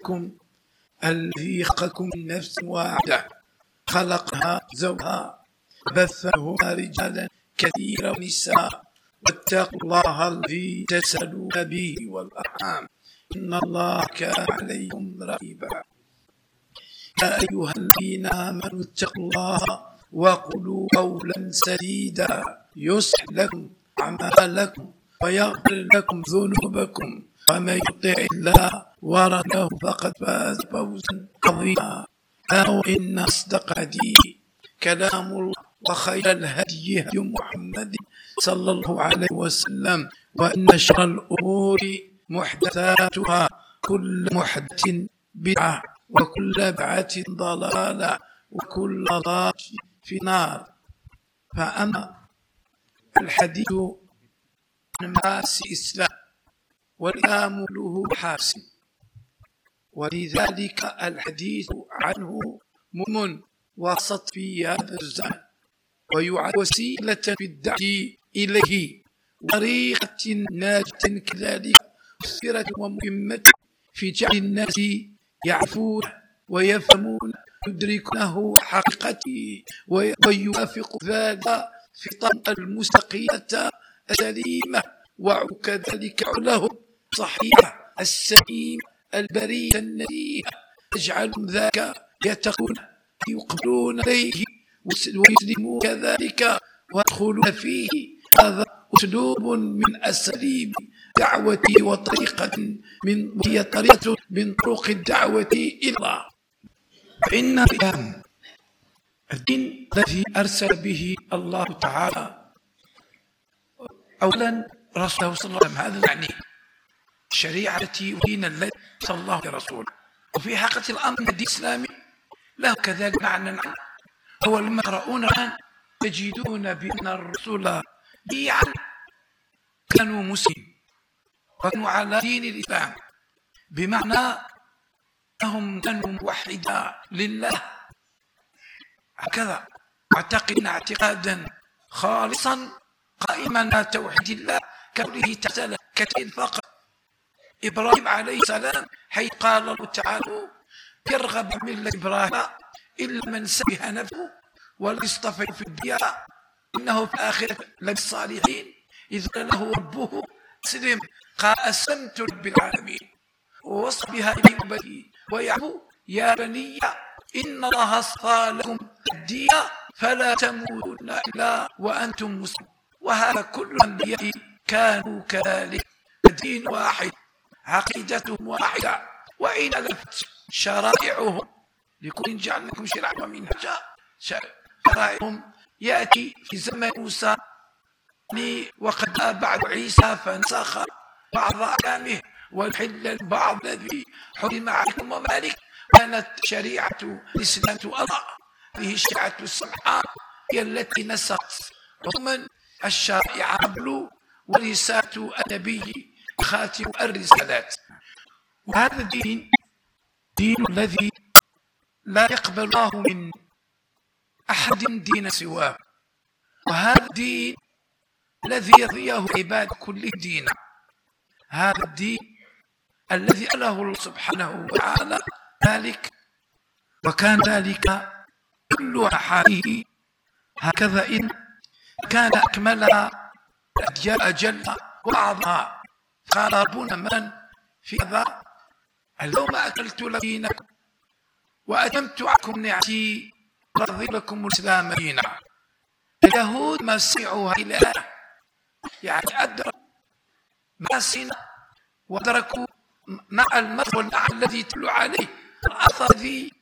ربكم الذي خلقكم من نفس واحدة خلقها زوجها بثهما رجالا كثيرا ونساء واتقوا الله الذي تسألون به والأرحام إن الله كان عليكم رقيبا يا أيها الذين آمنوا اتقوا الله وقولوا قولا سديدا يصلح لكم أعمالكم ويغفر لكم ذنوبكم ومن يطع الله ورسوله فقد فاز فوزا عظيما وإن أصدق الحديث كلام الله وخير الهدي هدي محمد صلى الله عليه وسلم وإن شر الأمور محدثاتها كل محدثة بدعة وكل بدعة ضلالة وكل ضلالة في نار. فأما الحديث عن مآسي الإسلام والإسلام له محاسن، ولذلك الحديث عنه مهم وسط في هذا الزمان ويعد وسيلة في الدعوة إليه طريقة ناجية كذلك مؤثرة ومهمة في جعل الناس يعرفون ويفهمون يدركونه حقيقته ويوافق ذلك في طريقة المستقيمة السليمة وكذلك لهم صحيحة السليم البرية النزيهة تجعلهم ذاك يتقون يقبلون عليه ويسلمون كذلك ويدخلون فيه. هذا أسلوب من أساليب دعوة وطريقة هي طريقة من طرق الدعوة إلى الله. فإن الدين الذي أرسل به الله تعالى أولا رسوله صلى الله عليه وسلم، هذا يعني الشريعة التي ودين الذي صلى الله عليه رسوله. وفي حقيقة الأمر الدين الإسلامي له كذلك معنى هو لما يقرؤون الآن يجدون بأن الرسول كانوا مسلمين وكانوا على دين الإسلام، بمعنى أنهم كانوا موحدا لله هكذا معتقدين اعتقادا خالصا قائما على توحيد الله كقوله تعالى كتير فقط إبراهيم عليه السلام حيث قال الله تعالى يرغب ملة إبراهيم إلا من سفه نفسه ولم يصطفى في الدنيا إنه في الآخرة لمن الصالحين إذ قال له ربه أسلم قال أسلمت رب العالمين ووصى بها ابنه ويعقوب يا بني إن الله اصطفى لكم الدين فلا تموتن إلا وأنتم مسلمون. وهذا كل الأنبياء كانوا كذلك، الدين واحد عقيدتهم واحدة وإن اختلفت شرائعهم لكل جعل لكم شرعا ومنهجا. شرائعهم يأتي في زمن موسى وقد جاء بعد عيسى فانسخ بعض أحكامه والحل بعض الذي حرم عليكم ومالك. كانت شريعة الإسلام الله هذه الشريعة السمحة هي التي نسخت ومن الشرائع قبل ورسالة النبي خاتم الرسالات. وهذا الدين دين الذي لا يقبل الله من أحد دين سواه، وهذا الدين الذي يرضيه عباد كل دين، هذا الدين الذي أله الله سبحانه وتعالى ذلك. وكان ذلك كل حاله هكذا إن كان أكملها الأديان أجل وأعظمها. قال ربنا من في هذا اليوم أكلت لكم دينكم وأتممت عليكم نعمتي ورضيت لكم الإسلام دينا. اليهود ما سمعوا إلى يعني أدركوا ما سمعوا وأدركوا مع المثل الذي تلو عليه الأثر الذي